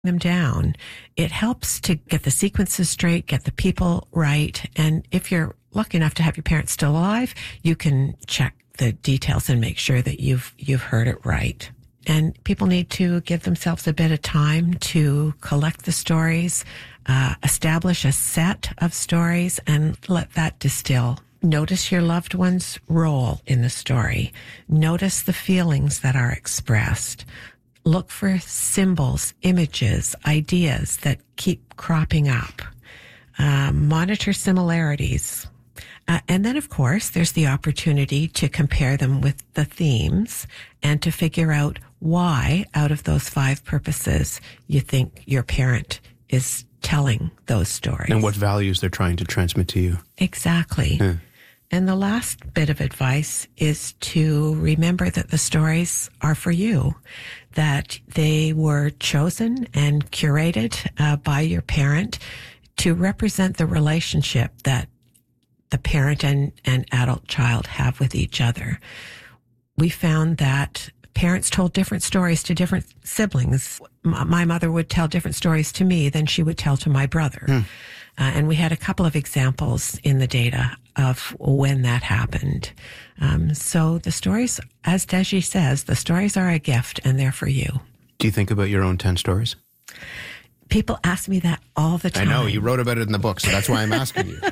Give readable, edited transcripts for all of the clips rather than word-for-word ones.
them down, it helps to get the sequences straight, get the people right. And if you're lucky enough to have your parents still alive, you can check the details and make sure that you've heard it right. And people need to give themselves a bit of time to collect the stories, establish a set of stories, and let that distill. Notice your loved one's role in the story. Notice the feelings that are expressed. Look for symbols, images, ideas that keep cropping up. Monitor similarities. And then, of course, there's the opportunity to compare them with the themes and to figure out why, out of those 5 purposes, you think your parent is telling those stories. And what values they're trying to transmit to you. Exactly. Yeah. And the last bit of advice is to remember that the stories are for you, that they were chosen and curated by your parent to represent the relationship that the parent and adult child have with each other. We found that parents told different stories to different siblings. My mother would tell different stories to me than she would tell to my brother. And we had a couple of examples in the data of when that happened. So the stories, as Deji says, the stories are a gift and they're for you. Do you think about your own 10 stories? People ask me that all the time. I know, you wrote about it in the book, so that's why I'm asking you.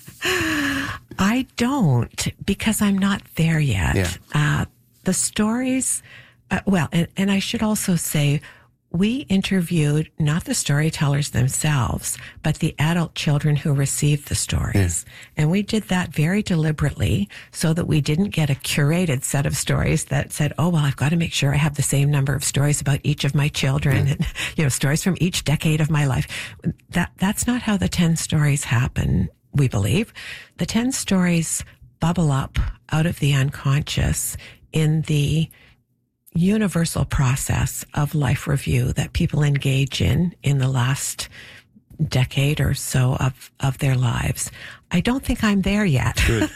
I don't, because I'm not there yet. Yeah. The stories, and I should also say, we interviewed not the storytellers themselves, but the adult children who received the stories. Yeah. And we did that very deliberately so that we didn't get a curated set of stories that said, oh, well, I've got to make sure I have the same number of stories about each of my children and, stories from each decade of my life. That's not how the 10 stories happen, we believe. The 10 stories bubble up out of the unconscious in the universal process of life review that people engage in the last decade or so of their lives. I don't think I'm there yet. Good.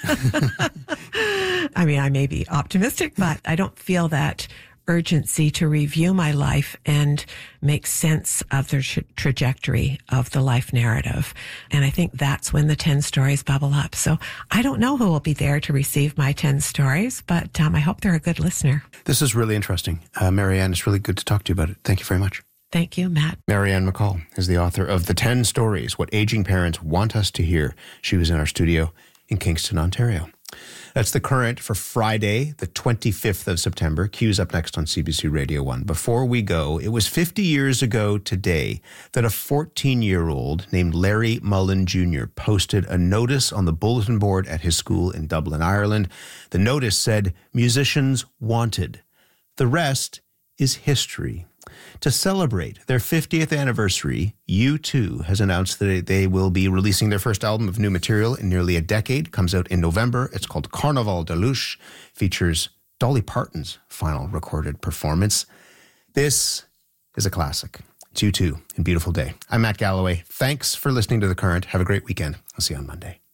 I mean, I may be optimistic, but I don't feel that urgency to review my life and make sense of the trajectory of the life narrative. And I think that's when the 10 stories bubble up. So I don't know who will be there to receive my 10 stories, but I hope they're a good listener. This is really interesting. Marianne, it's really good to talk to you about it. Thank you very much. Thank you, Matt. Marianne McCall is the author of The 10 Stories, What Aging Parents Want Us to Hear. She was in our studio in Kingston, Ontario. That's The Current for Friday, the 25th of September. Q's up next on CBC Radio 1. Before we go, it was 50 years ago today that a 14-year-old named Larry Mullen Jr. posted a notice on the bulletin board at his school in Dublin, Ireland. The notice said, "Musicians wanted." The rest is history. To celebrate their 50th anniversary, U2 has announced that they will be releasing their first album of new material in nearly a decade. Comes out in November. It's called Carnaval de Luce. Features Dolly Parton's final recorded performance. This is a classic. It's U2 in Beautiful Day. I'm Matt Galloway. Thanks for listening to The Current. Have a great weekend. I'll see you on Monday.